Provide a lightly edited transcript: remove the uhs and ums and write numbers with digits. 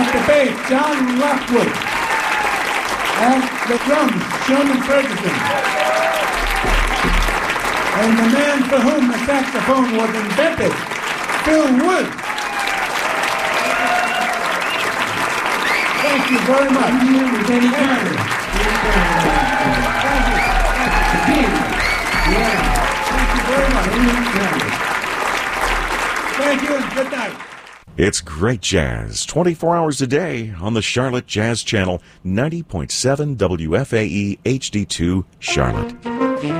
At the bass, John Lockwood. At the drums, Sherman Ferguson. And the man for whom the saxophone was invented, Phil Wood. Thank you very much. Thank you, Danny Carter. Thank you very much. Thank you and good night. It's great jazz, 24 hours a day on the Charlotte Jazz Channel, 90.7 WFAE HD2 Charlotte.